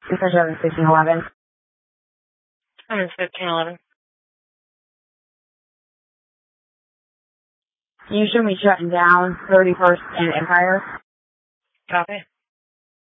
607 1611. I'm in 1511. You should be shutting down 31st and Empire. Copy.